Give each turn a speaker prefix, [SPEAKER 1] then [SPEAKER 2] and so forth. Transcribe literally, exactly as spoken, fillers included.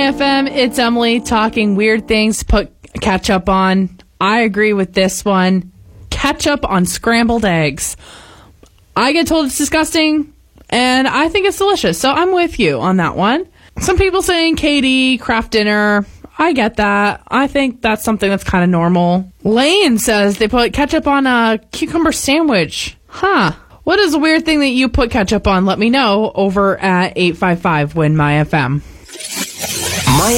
[SPEAKER 1] F M, it's Emily talking weird things to put ketchup on. I agree with this one. Ketchup on scrambled eggs. I get told it's disgusting, and I think it's delicious, so I'm with you on that one. Some people saying Katie, Kraft Dinner. I get that. I think that's something that's kind of normal. Lane says they put ketchup on a cucumber sandwich. Huh. What is a weird thing that you put ketchup on? Let me know over at eight five five Win My F M.